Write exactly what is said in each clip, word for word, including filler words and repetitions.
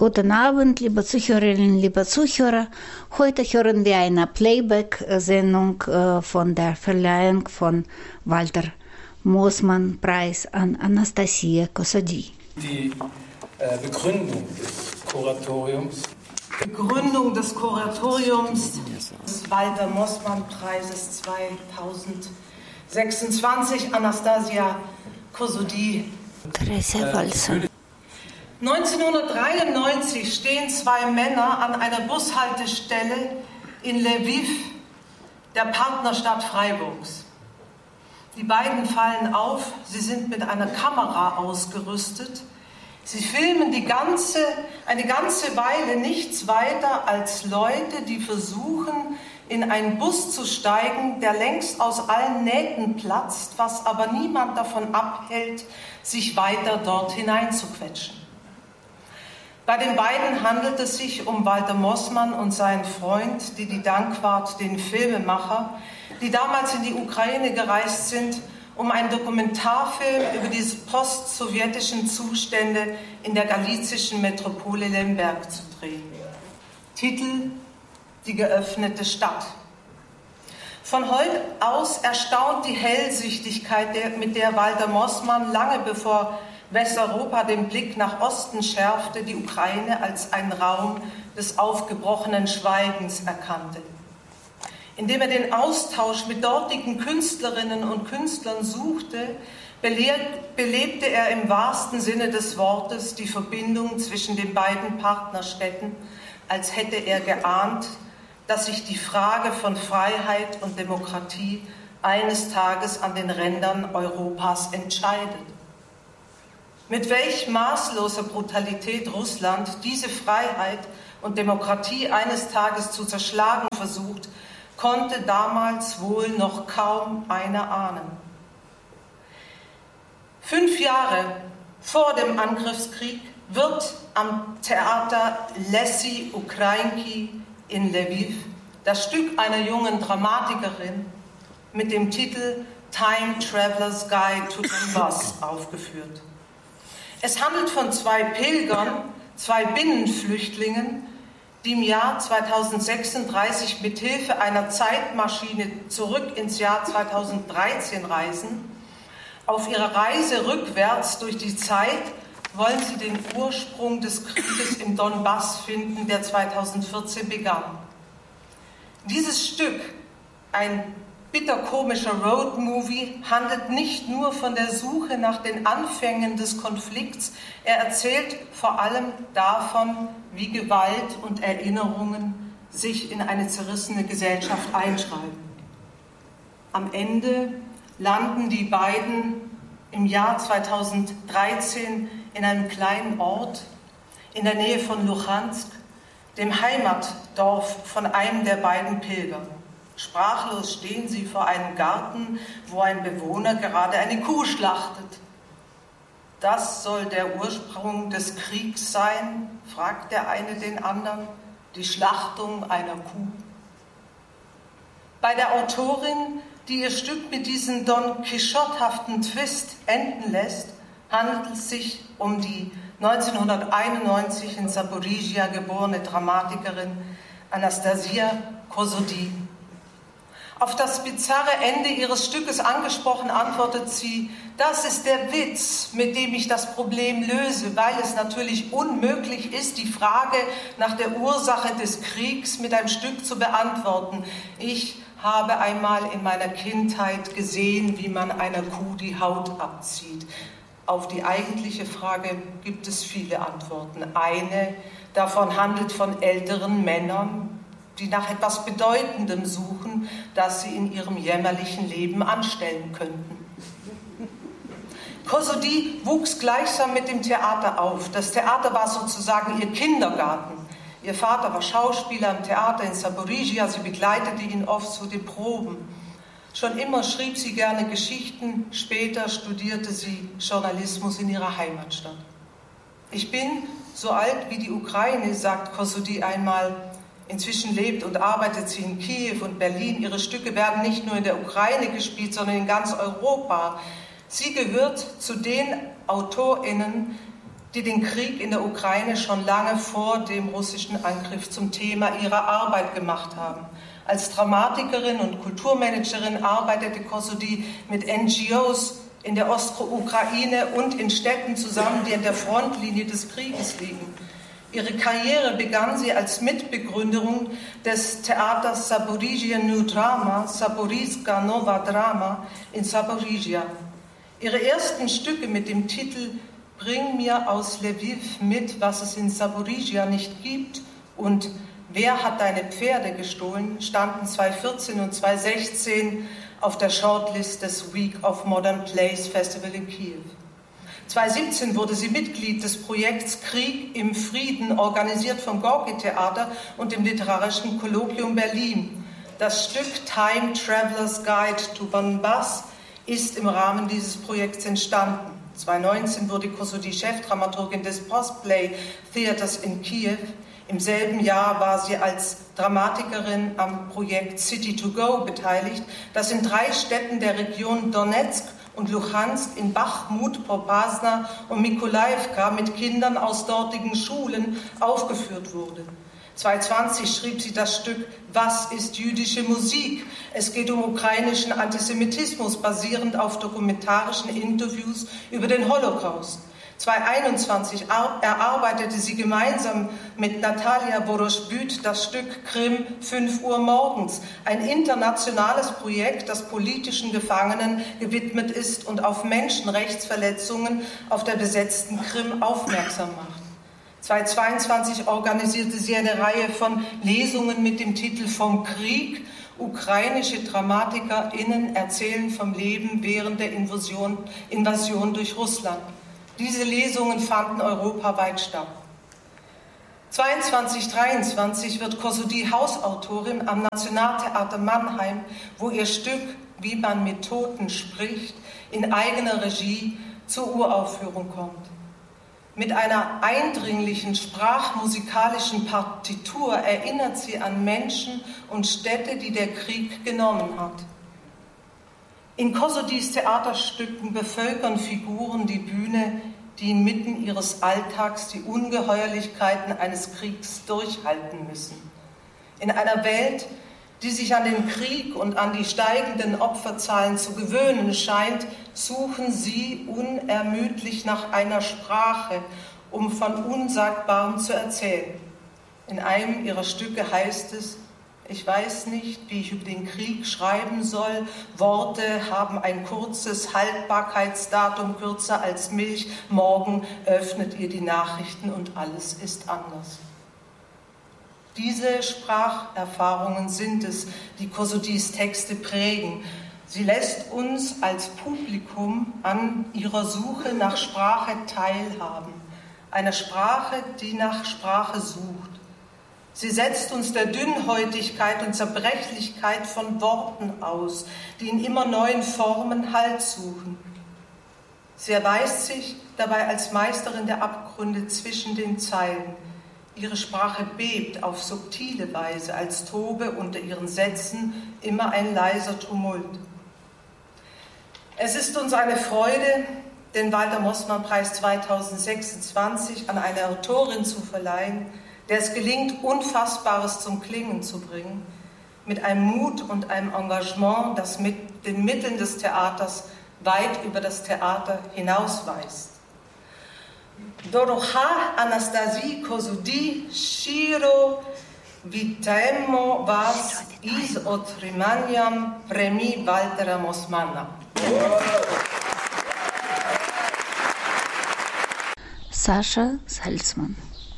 Guten Abend, liebe Zuhörerinnen, liebe Zuhörer. Heute hören wir eine Playback-Sendung von der Verleihung von Walter Moosmann-Preis an Anastasia Kossody. Die äh, Begründung des Kuratoriums. Begründung des Kuratoriums des Walter Moosmann-Preises zweitausendsechsundzwanzig, Anastasia Kossody. Äh, neunzehnhundertdreiundneunzig stehen zwei Männer an einer Bushaltestelle in Lviv, der Partnerstadt Freiburgs. Die beiden fallen auf, sie sind mit einer Kamera ausgerüstet. Sie filmen die ganze, eine ganze Weile nichts weiter als Leute, die versuchen, in einen Bus zu steigen, der längst aus allen Nähten platzt, was aber niemand davon abhält, sich weiter dort hineinzuquetschen. Bei den beiden handelt es sich um Walter Moosmann und seinen Freund Didi Dankwart, den Filmemacher, die damals in die Ukraine gereist sind, um einen Dokumentarfilm über die post-sowjetischen Zustände in der galizischen Metropole Lemberg zu drehen. Titel: Die geöffnete Stadt. Von heute aus erstaunt die Hellsichtigkeit, der, mit der Walter Moosmann lange bevor Westeuropa den Blick nach Osten schärfte, die Ukraine als einen Raum des aufgebrochenen Schweigens erkannte. Indem er den Austausch mit dortigen Künstlerinnen und Künstlern suchte, belebte er im wahrsten Sinne des Wortes die Verbindung zwischen den beiden Partnerstädten, als hätte er geahnt, dass sich die Frage von Freiheit und Demokratie eines Tages an den Rändern Europas entscheidet. Mit welch maßloser Brutalität Russland diese Freiheit und Demokratie eines Tages zu zerschlagen versucht, konnte damals wohl noch kaum einer ahnen. Fünf Jahre vor dem Angriffskrieg wird am Theater Lesy Ukrainki in Lviv das Stück einer jungen Dramatikerin mit dem Titel Time Traveler's Guide to Donbass aufgeführt. Es handelt von zwei Pilgern, zwei Binnenflüchtlingen, die im Jahr zweitausendsechsunddreißig mit Hilfe einer Zeitmaschine zurück ins Jahr zweitausenddreizehn reisen. Auf ihrer Reise rückwärts durch die Zeit wollen sie den Ursprung des Krieges im Donbass finden, der zweitausendvierzehn begann. Dieses Stück, ein bitterkomischer Roadmovie, handelt nicht nur von der Suche nach den Anfängen des Konflikts, er erzählt vor allem davon, wie Gewalt und Erinnerungen sich in eine zerrissene Gesellschaft einschreiben. Am Ende landen die beiden im Jahr zweitausenddreizehn in einem kleinen Ort in der Nähe von Luhansk, dem Heimatdorf von einem der beiden Pilger. Sprachlos stehen sie vor einem Garten, wo ein Bewohner gerade eine Kuh schlachtet. Das soll der Ursprung des Kriegs sein, fragt der eine den anderen, die Schlachtung einer Kuh. Bei der Autorin, die ihr Stück mit diesem Don Quixote-haften Twist enden lässt, handelt es sich um die neunzehnhunderteinundneunzig in Zaporizhia geborene Dramatikerin Anastasia Kossody. Auf das bizarre Ende ihres Stückes angesprochen, antwortet sie: Das ist der Witz, mit dem ich das Problem löse, weil es natürlich unmöglich ist, die Frage nach der Ursache des Kriegs mit einem Stück zu beantworten. Ich habe einmal in meiner Kindheit gesehen, wie man einer Kuh die Haut abzieht. Auf die eigentliche Frage gibt es viele Antworten. Eine davon handelt von älteren Männern, die nach etwas Bedeutendem suchen, das sie in ihrem jämmerlichen Leben anstellen könnten. Kossody wuchs gleichsam mit dem Theater auf. Das Theater war sozusagen ihr Kindergarten. Ihr Vater war Schauspieler am Theater in Zaporizhia, sie begleitete ihn oft zu den Proben. Schon immer schrieb sie gerne Geschichten, später studierte sie Journalismus in ihrer Heimatstadt. Ich bin so alt wie die Ukraine, sagt Kossody einmal. Inzwischen lebt und arbeitet sie in Kiew und Berlin. Ihre Stücke werden nicht nur in der Ukraine gespielt, sondern in ganz Europa. Sie gehört zu den AutorInnen, die den Krieg in der Ukraine schon lange vor dem russischen Angriff zum Thema ihrer Arbeit gemacht haben. Als Dramatikerin und Kulturmanagerin arbeitete Kossoudi mit N G Os in der Ostukraine und in Städten zusammen, die an der Frontlinie des Krieges liegen. Ihre Karriere begann sie als Mitbegründerin des Theaters Zaporizhia New Drama, Zaporizhska Nova Drama in Zaporizhia. Ihre ersten Stücke mit dem Titel Bring mir aus Lviv mit, was es in Zaporizhia nicht gibt und Wer hat deine Pferde gestohlen, standen zweitausendvierzehn und zweitausendsechzehn auf der Shortlist des Week of Modern Plays Festival in Kiew. zweitausendsiebzehn wurde sie Mitglied des Projekts Krieg im Frieden, organisiert vom Gorki-Theater und dem Literarischen Kolloquium Berlin. Das Stück Time Traveler's Guide to Donbass ist im Rahmen dieses Projekts entstanden. zweitausendneunzehn wurde Kossoudi Chefdramaturgin des Postplay Theaters in Kiew. Im selben Jahr war sie als Dramatikerin am Projekt City to Go beteiligt, das in drei Städten der Region Donetsk und Luhansk, in Bachmut, Popasna und Mykolaivka mit Kindern aus dortigen Schulen aufgeführt wurde. zweitausendzwanzig schrieb sie das Stück Was ist jüdische Musik? Es geht um ukrainischen Antisemitismus, basierend auf dokumentarischen Interviews über den Holocaust. zweitausendeinundzwanzig erarbeitete sie gemeinsam mit Natalia Borosch-Büt das Stück Krim fünf Uhr morgens, ein internationales Projekt, das politischen Gefangenen gewidmet ist und auf Menschenrechtsverletzungen auf der besetzten Krim aufmerksam macht. zweitausendzweiundzwanzig organisierte sie eine Reihe von Lesungen mit dem Titel Vom Krieg. Ukrainische DramatikerInnen erzählen vom Leben während der Invasion, Invasion durch Russland. Diese Lesungen fanden europaweit statt. zweiundzwanzig dreiundzwanzig wird Kossoudi Hausautorin am Nationaltheater Mannheim, wo ihr Stück Wie man mit Toten spricht, in eigener Regie zur Uraufführung kommt. Mit einer eindringlichen sprachmusikalischen Partitur erinnert sie an Menschen und Städte, die der Krieg genommen hat. In Kossoudis Theaterstücken bevölkern Figuren die Bühne, die inmitten ihres Alltags die Ungeheuerlichkeiten eines Kriegs durchhalten müssen. In einer Welt, die sich an den Krieg und an die steigenden Opferzahlen zu gewöhnen scheint, suchen sie unermüdlich nach einer Sprache, um von Unsagbarem zu erzählen. In einem ihrer Stücke heißt es: Ich weiß nicht, wie ich über den Krieg schreiben soll. Worte haben ein kurzes Haltbarkeitsdatum, kürzer als Milch. Morgen öffnet ihr die Nachrichten und alles ist anders. Diese Spracherfahrungen sind es, die Kossoudis Texte prägen. Sie lässt uns als Publikum an ihrer Suche nach Sprache teilhaben. Eine Sprache, die nach Sprache sucht. Sie setzt uns der Dünnhäutigkeit und Zerbrechlichkeit von Worten aus, die in immer neuen Formen Halt suchen. Sie erweist sich dabei als Meisterin der Abgründe zwischen den Zeilen. Ihre Sprache bebt auf subtile Weise, als tobe unter ihren Sätzen immer ein leiser Tumult. Es ist uns eine Freude, den Walter-Mossmann-Preis zweitausendsechsundzwanzig an eine Autorin zu verleihen, der es gelingt, Unfassbares zum Klingen zu bringen, mit einem Mut und einem Engagement, das mit den Mitteln des Theaters weit über das Theater hinausweist. Dorocha Anastasie Kossoudi Shiro Vitaemo Vas Is Otrimaniam Premi Waltera Mossmanna. Sascha Salzman.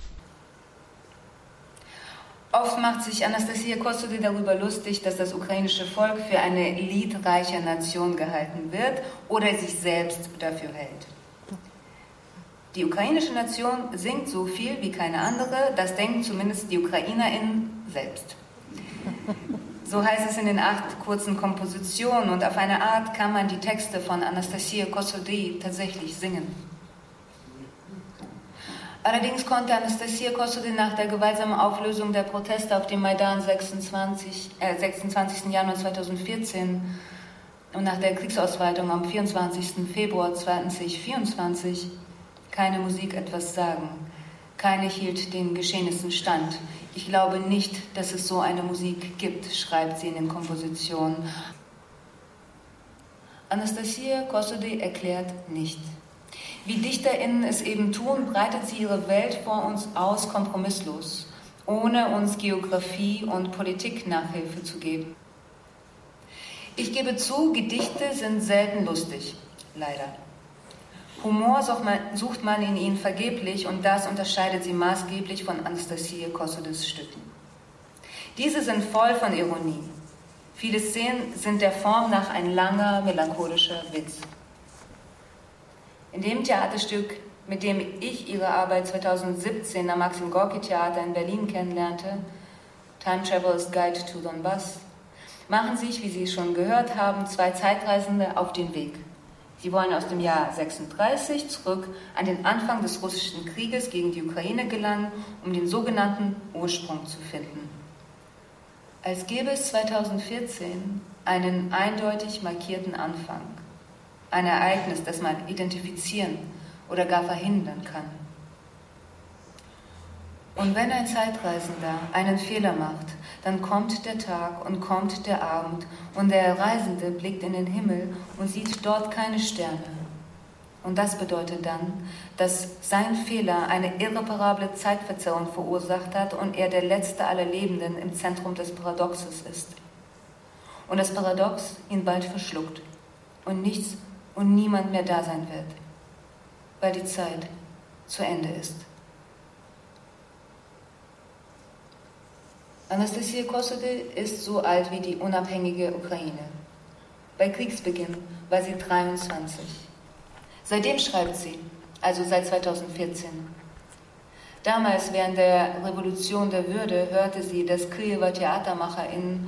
Oft macht sich Anastasia Kossoudi darüber lustig, dass das ukrainische Volk für eine liedreiche Nation gehalten wird oder sich selbst dafür hält. Die ukrainische Nation singt so viel wie keine andere, das denken zumindest die UkrainerInnen selbst. So heißt es in den acht kurzen Kompositionen, und auf eine Art kann man die Texte von Anastasia Kossoudi tatsächlich singen. Allerdings konnte Anastasia Kossoudi nach der gewaltsamen Auflösung der Proteste auf dem Maidan sechsundzwanzig, äh, sechsundzwanzigsten Januar zweitausendvierzehn und nach der Kriegsausweitung am vierundzwanzigsten Februar zweitausendvierundzwanzig keine Musik etwas sagen, keine hielt den Geschehnissen stand. Ich glaube nicht, dass es so eine Musik gibt, schreibt sie in den Kompositionen. Anastasia Kossody erklärt nicht. Wie DichterInnen es eben tun, breitet sie ihre Welt vor uns aus, kompromisslos, ohne uns Geografie und Politik-Nachhilfe zu geben. Ich gebe zu, Gedichte sind selten lustig, leider. Humor sucht man, sucht man in ihnen vergeblich und das unterscheidet sie maßgeblich von Anastasia Kossodys Stücken. Diese sind voll von Ironie. Viele Szenen sind der Form nach ein langer, melancholischer Witz. In dem Theaterstück, mit dem ich ihre Arbeit zweitausendsiebzehn am Maxim Gorki Theater in Berlin kennenlernte, Time Traveler's Guide to Donbass, machen sich, wie Sie schon gehört haben, zwei Zeitreisende auf den Weg. Sie wollen aus dem Jahr sechsunddreißig zurück an den Anfang des russischen Krieges gegen die Ukraine gelangen, um den sogenannten Ursprung zu finden. Als gäbe es zweitausendvierzehn einen eindeutig markierten Anfang, ein Ereignis, das man identifizieren oder gar verhindern kann. Und wenn ein Zeitreisender einen Fehler macht, dann kommt der Tag und kommt der Abend und der Reisende blickt in den Himmel und sieht dort keine Sterne. Und das bedeutet dann, dass sein Fehler eine irreparable Zeitverzerrung verursacht hat und er der letzte aller Lebenden im Zentrum des Paradoxes ist. Und das Paradox ihn bald verschluckt und nichts und niemand mehr da sein wird, weil die Zeit zu Ende ist. Anastasia Kossody ist so alt wie die unabhängige Ukraine. Bei Kriegsbeginn war sie dreiundzwanzig. Seitdem schreibt sie, also seit zweitausendvierzehn. Damals, während der Revolution der Würde, hörte sie, dass Kiewer TheatermacherInnen